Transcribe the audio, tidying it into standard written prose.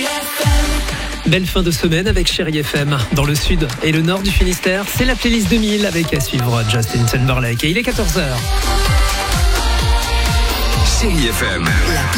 Belle fin de semaine avec Chérie FM. Dans le sud et le nord du Finistère, c'est la playlist 2000 avec à suivre Justin Timberlake. Et il est 14h. Chérie FM.